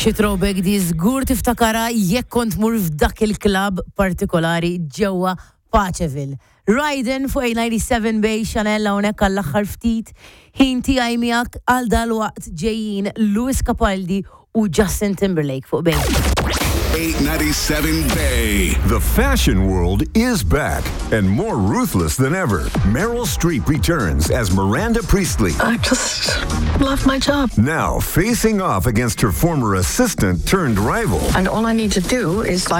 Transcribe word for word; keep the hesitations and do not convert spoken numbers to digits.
Xi throwback di żgur tiftakara jekk kont mur f'dak il-klabb partikolari ġewwa Paċeville. Riding fuq A ninety-seven Bay Chanel hawnhekk għall-aħħar ftit, ħin tiegħi miegħek għal dalwaqt ġejjin Lewis Capaldi u Justin Timberlake fuq Bay. eight ninety-seven Bay. The fashion world is back and more ruthless than ever. Meryl Streep returns as Miranda Priestley. I just love my job. Now facing off against her former assistant turned rival. And all I need to do is like